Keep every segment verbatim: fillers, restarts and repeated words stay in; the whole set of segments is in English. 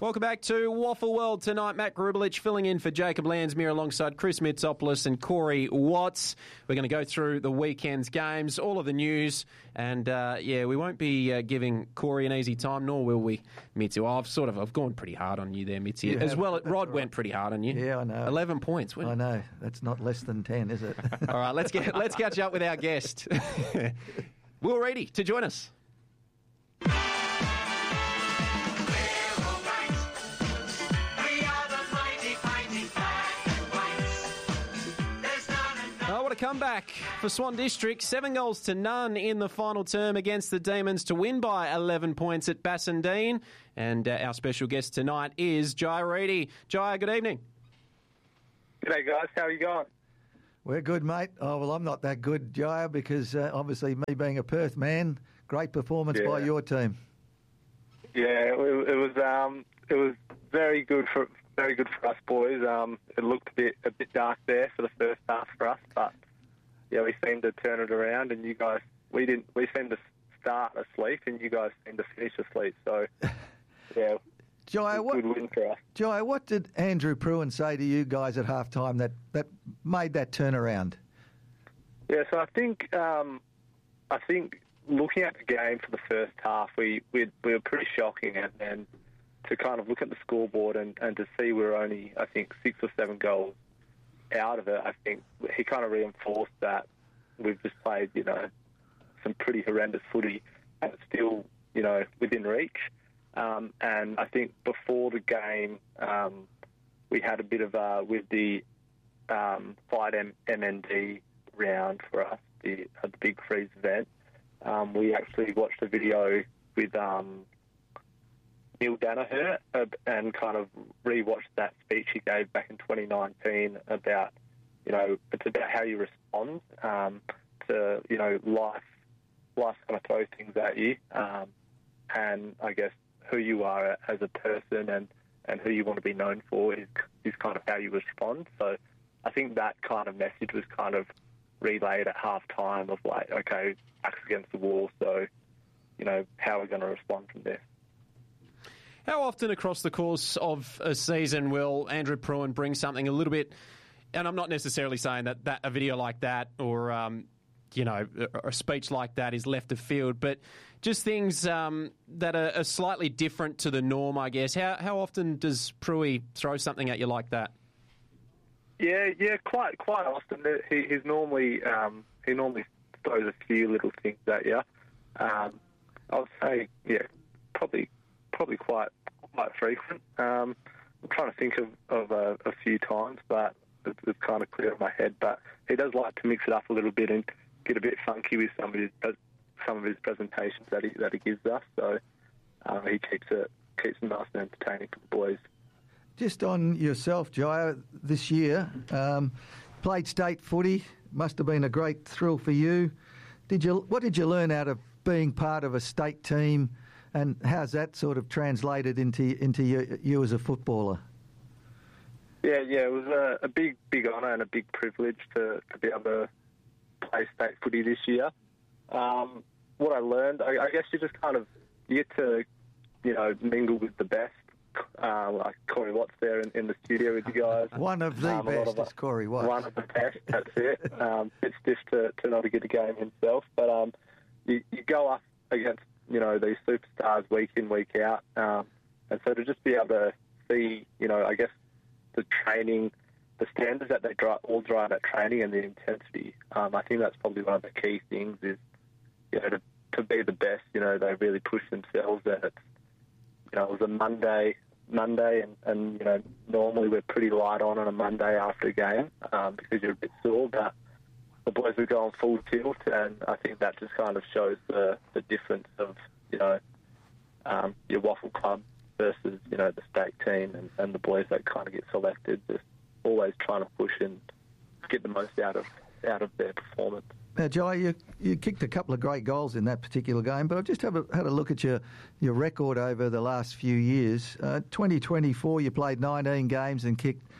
Welcome back to Waffle World tonight. Matt Grubelich filling in for Jacob Landsmere alongside Chris Mitsopoulos and Corey Watts. We're going to go through the weekend's games, all of the news, and uh, yeah, we won't be uh, giving Corey an easy time, nor will we, Mitzi. Well, I've sort of I've gone pretty hard on you there, Mitzi. You As have, well, Rod right. went pretty hard on you. Yeah, I know. Eleven points. I know. That's not less than ten, is it? All right, let's get let's catch up with our guest, Will Reedy, to join us. Oh, what a comeback for Swan District. Seven goals to none in the final term against the Demons to win by eleven points at Bassendean. And uh, our special guest tonight is Jai Reedy. Jai, good evening. G'day, guys. How are you going? We're good, mate. Oh, well, I'm not that good, Jaya, because uh, obviously me being a Perth man, great performance Yeah. by your team. Yeah, it, it was um, it was very good for very good for us boys. Um, it looked a bit a bit dark there for the first half for us, but yeah, we seemed to turn it around. And you guys, we didn't. We seemed to start asleep, and you guys seemed to finish asleep. So yeah, Jaya, what, good win for us. Jaya, what did Andrew Pruin say to you guys at half time that, that made that turnaround? Yeah, so I think um, I think looking at the game for the first half, we we, we were pretty shocking, and, and to kind of look at the scoreboard and, and to see we were only, I think, six or seven goals out of it, I think he kind of reinforced that we've just played, you know, some pretty horrendous footy, and it's still, you know, within reach. Um, and I think before the game, um, we had a bit of a, with the um, Fight M- MND round for us, the, uh, the Big Freeze event. Um, we actually watched a video with um, Neil Danaher uh, and kind of rewatched that speech he gave back in twenty nineteen about, you know, it's about how you respond um, to, you know, life. Life kind of throws things at you, um, and I guess who you are as a person and, and who you want to be known for is is kind of how you respond. So I think that kind of message was kind of relayed at half time of like, okay, backs against the wall, so, you know, how are we going to respond from this? How often across the course of a season will Andrew Pruin bring something a little bit, and I'm not necessarily saying that, that a video like that or, um, you know, a, a speech like that is left of field, but just things um, that are, are slightly different to the norm, I guess. How how often does Pruy throw something at you like that? Yeah, yeah, quite quite often. He, he's normally um, he normally throws a few little things at you. Um, I would say, yeah, probably probably quite quite frequent. Um, I'm trying to think of, of a, a few times, but it's, it's kind of clear in my head. But he does like to mix it up a little bit and get a bit funky with some of his some of his presentations that he that he gives us. So um, he keeps it keeps it nice and entertaining for the boys. Just on yourself, Jaya, this year, um, played state footy. Must have been a great thrill for you. Did you? What did you learn out of being part of a state team, and how's that sort of translated into into you, you as a footballer? Yeah, yeah, it was a, a big, big honour and a big privilege to, to be able to play state footy this year. Um, what I learned, I, I guess you just kind of you get to, you know, mingle with the best. Uh, like Corey Watts there in, in the studio with you guys. One of the um, best of is Corey Watts. One of the best, that's it. Um, it's just to, to not get a game himself. But um, you, you go up against, you know, these superstars week in, week out. Um, and so to just be able to see, you know, I guess the training, the standards that they drive, all drive that training and the intensity, um, I think that's probably one of the key things is, you know, to, to be the best, you know, they really push themselves and it's, you know, it was a Monday, Monday, and, and you know, normally we're pretty light on on a Monday after a game um, because you're a bit sore, but the boys were going full tilt, and I think that just kind of shows the, the difference of, you know, um, your Waffle Club versus, you know, the state team and, and the boys that kind of get selected, just always trying to push and get the most out of out of their performance. Now, Jai, you, you kicked a couple of great goals in that particular game, but I've just have a, had a look at your, your record over the last few years. Uh, twenty twenty-four, you played nineteen games and kicked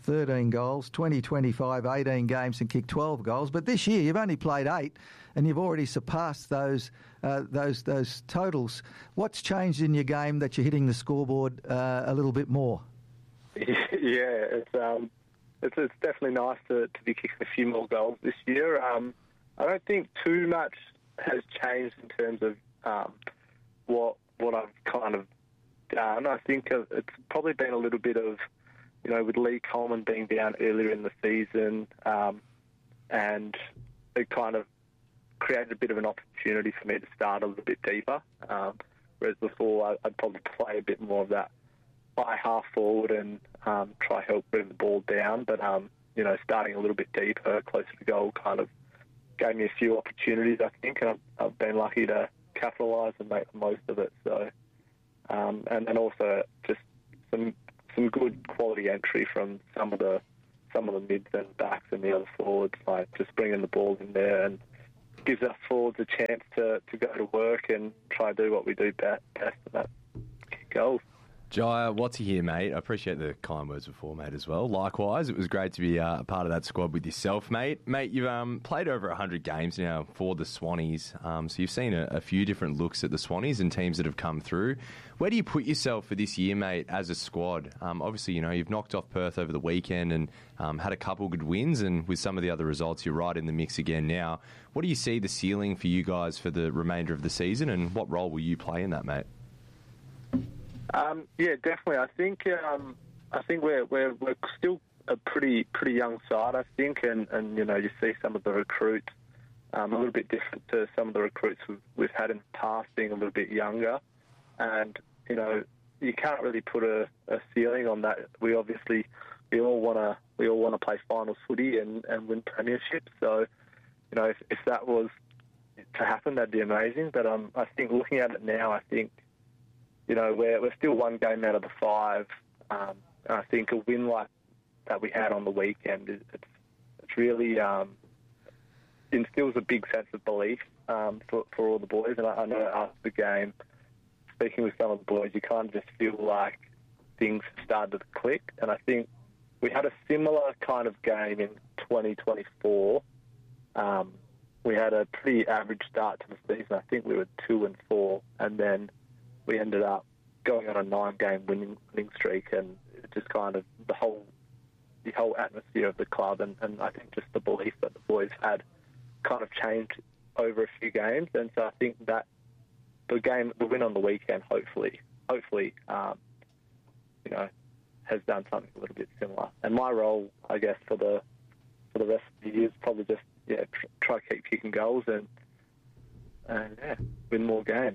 thirteen goals, twenty twenty-five, eighteen games and kicked twelve goals. But this year you've only played eight and you've already surpassed those uh, those those totals. What's changed in your game that you're hitting the scoreboard uh, a little bit more? Yeah, it's um, it's, it's definitely nice to, to be kicking a few more goals this year. Um, I don't think too much has changed in terms of um, what what I've kind of done. I think it's probably been a little bit of, you know, with Lee Coleman being down earlier in the season, um, and it kind of created a bit of an opportunity for me to start a little bit deeper. Um, whereas before, I'd probably play a bit more of that by half forward and um, try help bring the ball down. But, um, you know, starting a little bit deeper, closer to goal, kind of gave me a few opportunities, I think, and I've, I've been lucky to capitalise and make the most of it. So, um, and then also just some some good quality entry from some of the some of the mids and backs and the other forwards, like just bringing the ball in there and gives us forwards a chance to, to go to work and try to do what we do best, best and that's kick goals. Jaya, what's here, mate? I appreciate the kind words before, mate, as well. Likewise, it was great to be uh, a part of that squad with yourself, mate. Mate, you've um, played over one hundred games now for the Swannies, um, so you've seen a, a few different looks at the Swannies and teams that have come through. Where do you put yourself for this year, mate, as a squad? Um, obviously, you know, you've knocked off Perth over the weekend and um, had a couple good wins, and with some of the other results, you're right in the mix again now. What do you see the ceiling for you guys for the remainder of the season, and what role will you play in that, mate? Um, yeah, definitely. I think um, I think we're we're we're still a pretty pretty young side. I think, and, and you know, you see some of the recruits um, a little bit different to some of the recruits we've, we've had in the past, being a little bit younger. And you know, you can't really put a, a ceiling on that. We obviously we all want to we all want to play finals footy and, and win premierships. So you know, if, if that was to happen, that'd be amazing. But um, I think looking at it now, I think. You know, we're, we're still one game out of the five. Um, and I think a win like that we had on the weekend, it's, it's really um, instills a big sense of belief um, for, for all the boys. And I, I know after the game, speaking with some of the boys, you kind of just feel like things have started to click. And I think we had a similar kind of game in twenty twenty-four. Um, we had a pretty average start to the season. I think we were two and four. And then we ended up going on a nine-game winning, winning streak, and it just kind of the whole the whole atmosphere of the club, and, and I think just the belief that the boys had kind of changed over a few games. And so I think that the game, the win on the weekend, hopefully, hopefully, um, you know, has done something a little bit similar. And my role, I guess, for the for the rest of the year is probably just yeah tr- try to keep kicking goals and and yeah win more games.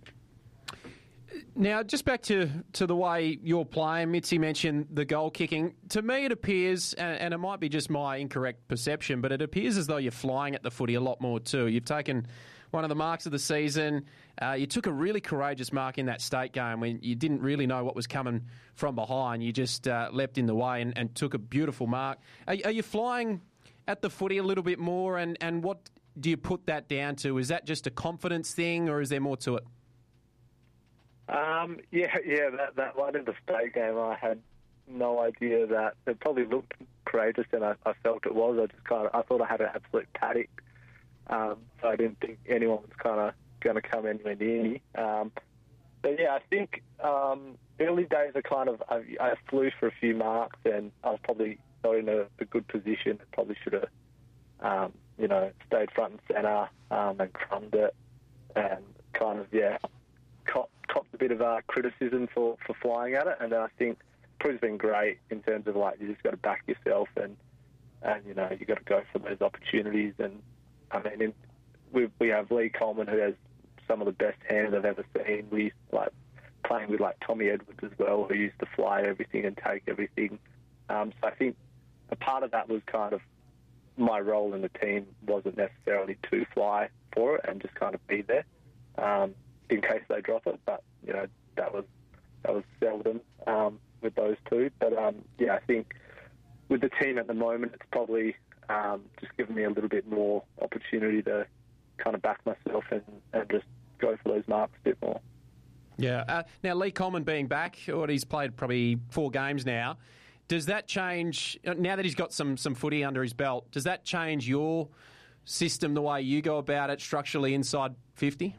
Now, just back to, to the way you're playing, Mitzi mentioned the goal kicking. To me, it appears, and, and it might be just my incorrect perception, but it appears as though you're flying at the footy a lot more too. You've taken one of the marks of the season. Uh, you took a really courageous mark in that state game when you didn't really know what was coming from behind. You just uh, leapt in the way and, and took a beautiful mark. Are, are you flying at the footy a little bit more, and, and what do you put that down to? Is that just a confidence thing, or is there more to it? Um, yeah, yeah, that, that one in the state game, I had no idea that it probably looked courageous, and I, I felt it was. I just kind of, I thought I had an absolute paddock, um, so I didn't think anyone was kind of going to come anywhere near me. Um, but yeah, I think um, early days I kind of, I, I flew for a few marks, and I was probably not in a, a good position. Probably should have, um, you know, stayed front and centre um, and crumbed it, and kind of yeah. Cop, copped a bit of uh, criticism for, for flying at it, and I think Prue's been great in terms of like you just got to back yourself and and you know you got to go for those opportunities. And I mean, in, we we have Lee Coleman, who has some of the best hands I've ever seen. We like playing with like Tommy Edwards as well, who used to fly everything and take everything. Um, so I think a part of that was kind of my role in the team wasn't necessarily to fly for it and just kind of be there. Um, in case they drop it, but you know that was that was seldom um, with those two. But um, yeah, I think with the team at the moment, it's probably um, just given me a little bit more opportunity to kind of back myself and, and just go for those marks a bit more. Yeah. Uh, now, Lee Coleman being back, or he's played probably four games now. Does that change, now that he's got some, some footy under his belt, does that change your system, the way you go about it structurally inside fifty?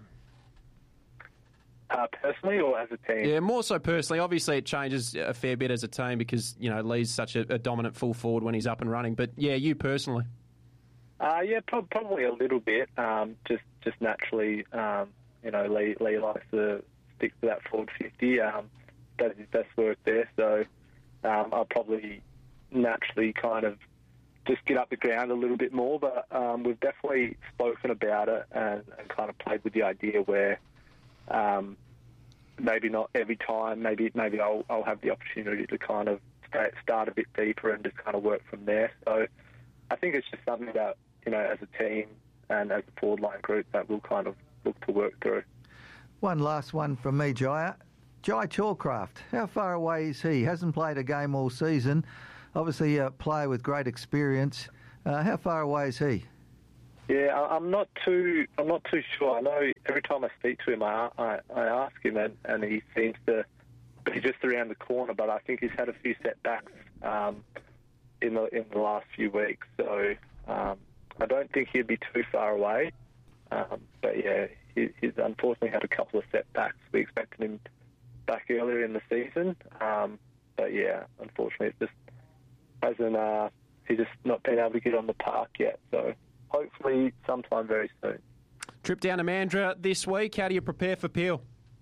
Uh, personally or as a team? Yeah, more so personally. Obviously, it changes a fair bit as a team because, you know, Lee's such a, a dominant full forward when he's up and running. But, yeah, you personally. Uh, yeah, pro- probably a little bit. Um, just just naturally, um, you know, Lee, Lee likes to stick to that forward fifty. Um, does his best work there. So um, I'll probably naturally kind of just get up the ground a little bit more. But um, we've definitely spoken about it and, and kind of played with the idea where um, maybe not every time, maybe maybe I'll, I'll have the opportunity to kind of stay, start a bit deeper and just kind of work from there. So I think it's just something that, you know, as a team and as a forward line group that we'll kind of look to work through. One last one from me, Jaya. Jai Chalcraft, how far away is he? Hasn't played a game all season. Obviously a player with great experience. Uh, how far away is he? Yeah, I'm not too. I'm not too sure. I know every time I speak to him, I I, I ask him, and, and he seems to be just around the corner. But I think he's had a few setbacks um, in the in the last few weeks, so um, I don't think he'd be too far away. Um, but yeah, he, he's unfortunately had a couple of setbacks. We expected him back earlier in the season, um, but yeah, unfortunately, it just hasn't. Uh, he's just not been able to get on the park yet. So. Hopefully sometime very soon. Trip down to Mandurah this week. How do you prepare for Peel?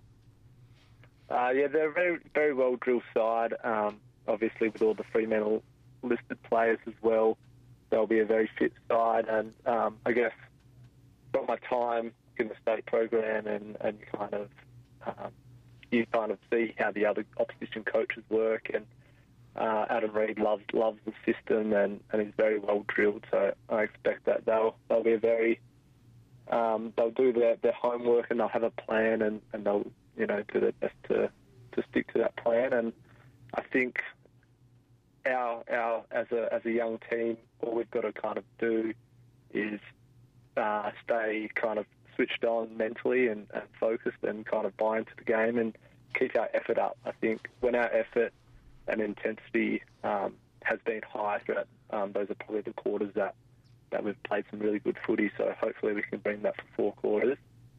Uh, yeah, they're a very, very well-drilled side. Um, obviously, with all the Fremantle listed players as well, they'll be a very fit side. And um, I guess from my time in the state program and, and kind of um, you kind of see how the other opposition coaches work, and Uh, Adam Reid loves loves the system and, and is very well drilled. So I expect that they'll they'll be a very um, they'll do their, their homework and they'll have a plan and, and they'll you know do their best to, to stick to that plan. And I think our our as a as a young team, all we've got to kind of do is uh, stay kind of switched on mentally and, and focused and kind of buy into the game and keep our effort up. I think when our effort and intensity um, has been high throughout. Um, those are probably the quarters that, that we've played some really good footy, so hopefully we can bring that for four quarters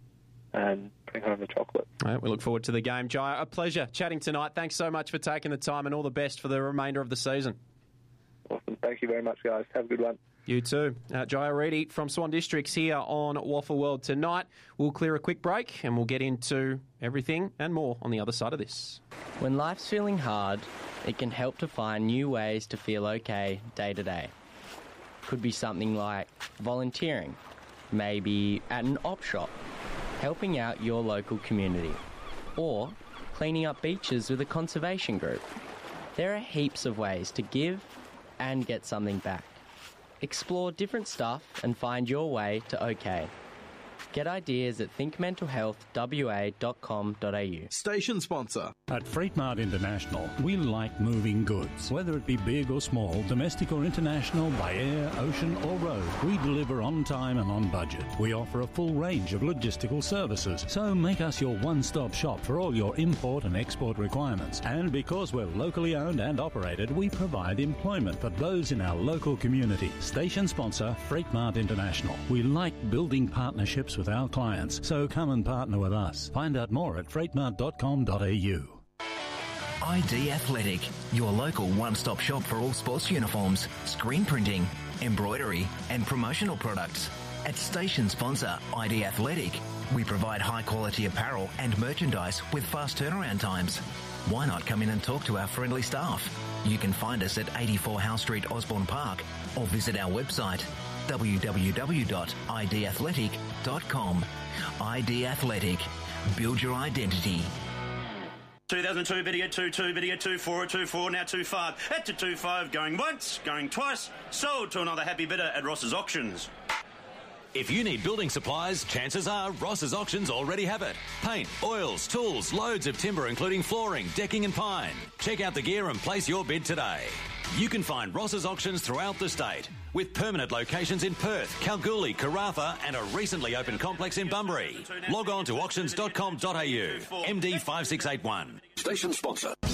and bring home the chocolate. All right, we look forward to the game. Jai, a pleasure chatting tonight. Thanks so much for taking the time and all the best for the remainder of the season. Awesome. Thank you very much, guys. Have a good one. You too. Uh, Jai Reedy from Swan Districts here on Waffle World tonight. We'll clear a quick break and we'll get into everything and more on the other side of this. When life's feeling hard, it can help to find new ways to feel okay day to day. Could be something like volunteering, maybe at an op shop, helping out your local community, or cleaning up beaches with a conservation group. There are heaps of ways to give and get something back. Explore different stuff and find your way to OK. Get ideas at think mental health w a dot com dot a u. Station sponsor. At Freight Mart International, we like moving goods. Whether it be big or small, domestic or international, by air, ocean or road, we deliver on time and on budget. We offer a full range of logistical services, so make us your one-stop shop for all your import and export requirements. And because we're locally owned and operated, we provide employment for those in our local community. Station sponsor, Freight Mart International. We like building partnerships with our clients, so come and partner with us. Find out more at freight mart dot com dot a u. I D Athletic, your local one-stop shop for all sports uniforms, screen printing, embroidery and promotional products. At station sponsor I D Athletic, we provide high-quality apparel and merchandise with fast turnaround times. Why not come in and talk to our friendly staff? You can find us at eighty-four Howe Street, Osborne Park, or visit our website w w w dot i d athletic dot com. I D Athletic. Build your identity. two thousand two video two two video two four two four now two five at to two five going once going twice sold to another happy bidder at Ross's Auctions. If you need building supplies, chances are Ross's Auctions already have it. Paint, oils, tools, loads of timber including flooring, decking and pine. Check out the gear and place your bid today. You can find Ross's Auctions throughout the state, with permanent locations in Perth, Kalgoorlie, Karratha and a recently opened complex in Bunbury. Log on to auctions dot com dot a u. M D five six eight one. Station sponsor.